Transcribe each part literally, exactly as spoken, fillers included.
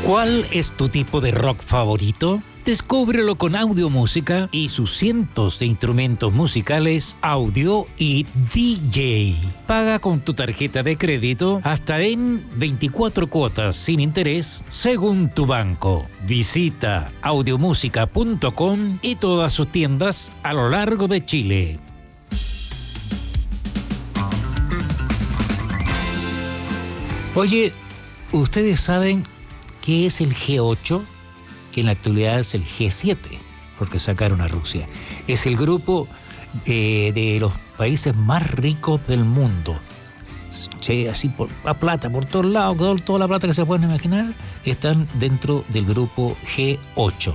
¿Cuál es tu tipo de rock favorito? Descúbrelo con Audiomúsica y sus cientos de instrumentos musicales, audio y D J. Paga con tu tarjeta de crédito hasta en veinticuatro cuotas sin interés según tu banco. Visita audiomúsica punto com y todas sus tiendas a lo largo de Chile. Oye, ¿ustedes saben qué es el G ocho? Que en la actualidad es el G siete, porque sacaron a Rusia. Es el grupo eh, de los países más ricos del mundo. Sí, así por la plata, por todos lados, todo, toda la plata que se pueden imaginar, están dentro del grupo G ocho.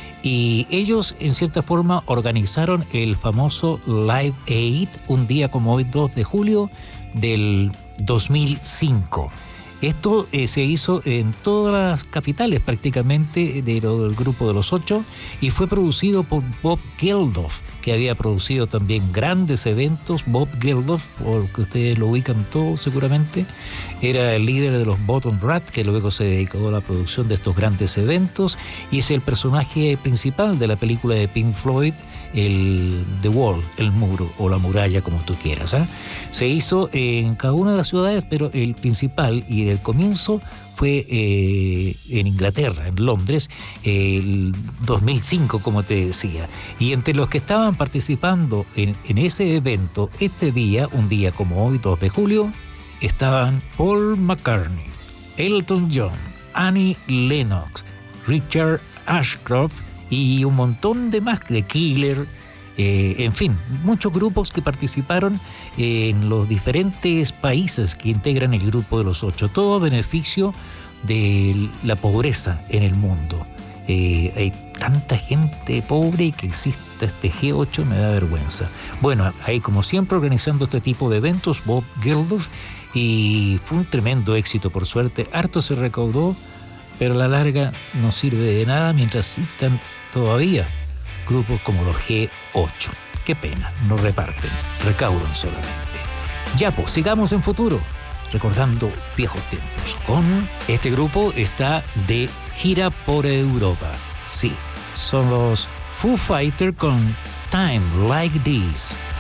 Y ellos, en cierta forma, organizaron el famoso Live Aid, un día como hoy, dos de julio del dos mil cinco. Esto eh, se hizo en todas las capitales prácticamente de lo, del grupo de los ocho y fue producido por Bob Geldof, que había producido también grandes eventos. Bob Geldof, porque ustedes lo ubican todos seguramente, era el líder de los Bottom Rat, que luego se dedicó a la producción de estos grandes eventos y es el personaje principal de la película de Pink Floyd, el The Wall, el muro o la muralla, como tú quieras. ¿eh? Se hizo en cada una de las ciudades, pero el principal y el comienzo fue eh, en Inglaterra, en Londres, eh, el dos mil cinco, como te decía. Y entre los que estaban participando en, en ese evento, este día, un día como hoy, dos de julio, estaban Paul McCartney, Elton John, Annie Lennox, Richard Ashcroft y un montón de más, de Killer, eh, en fin, muchos grupos que participaron en los diferentes países que integran el grupo de los ocho, todo a beneficio de la pobreza en el mundo. Eh, hay tanta gente pobre y que exista este G ocho, me da vergüenza. Bueno, ahí como siempre organizando este tipo de eventos, Bob Geldof, y fue un tremendo éxito, por suerte, harto se recaudó, pero a la larga no sirve de nada mientras existan todavía grupos como los G ocho. Qué pena, no reparten, recaudan solamente. Ya pues, sigamos en futuro, recordando viejos tiempos. Con este grupo está de gira por Europa. Sí, son los Foo Fighters con Time Like This.